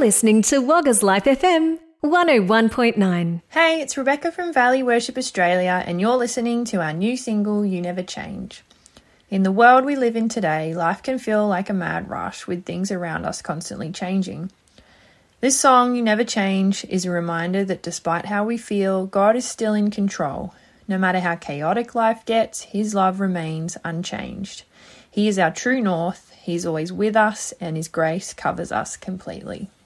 listening to Wagga's Life FM 101.9. Hey, it's Rebecca from Valley Worship Australia, and you're listening to our new single, You Never Change. In the world we live in today, life can feel like a mad rush with things around us constantly changing. This song, You Never Change, is a reminder that despite how we feel, God is still in control. No matter how chaotic life gets, His love remains unchanged. He is our true north, He's always with us, and His grace covers us completely.